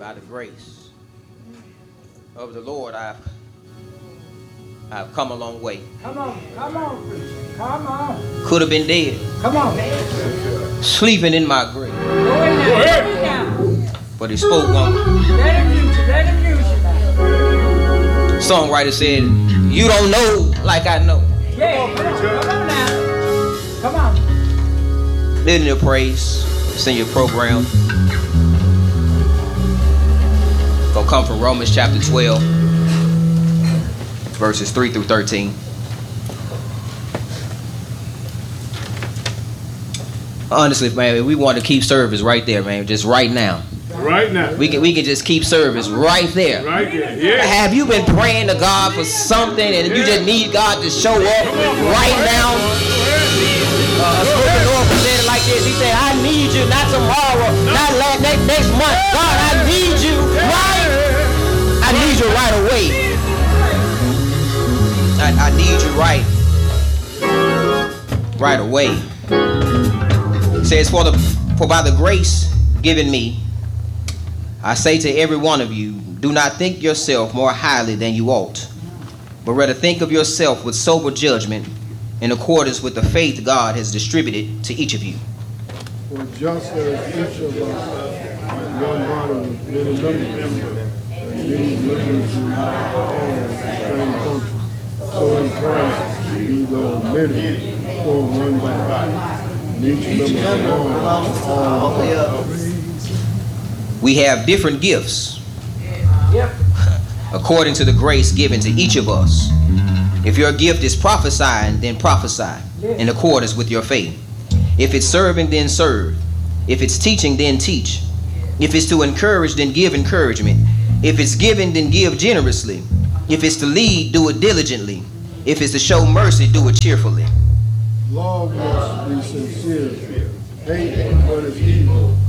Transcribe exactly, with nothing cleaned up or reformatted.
by the grace of the Lord, I've, I've come a long way. Come on, come on, preacher. Come on. Could have been dead. Come on, man. Sleeping in my grave. Go in there, go in there. But he spoke one. Let him use you, let him use you now. Songwriter said, you don't know like I know. Yeah, come on, come on now. Come on. Listening to praise. It's in your program. Gonna come from Romans chapter twelve, verses three through thirteen. Honestly, man, we want to keep service right there, man. Just right now. Right now. We can we can just keep service right there. Right there. Yeah. Have you been praying to God for something and you just need God to show up right now? Uh, a spoken oracle said it like this. He said, I need you, not tomorrow, not last, next, next month. God, I need you right. I need you right away. I, I need you right. Right away. It says, for the for by the grace given me, I say to every one of you, do not think yourself more highly than you ought, but rather think of yourself with sober judgment in accordance with the faith God has distributed to each of you. For just as each of us, one body with many members, and many members who have all the same function, so in Christ we go many for one body, and each member belongs to all the others. We have different gifts Yep. according to the grace given to each of us. If your gift is prophesying, then prophesy in accordance with your faith. If it's serving, then serve. If it's teaching, then teach. If it's to encourage, then give encouragement. If it's giving, then give generously. If it's to lead, do it diligently. If it's to show mercy, do it cheerfully. Love must be sincere. Hate what is evil.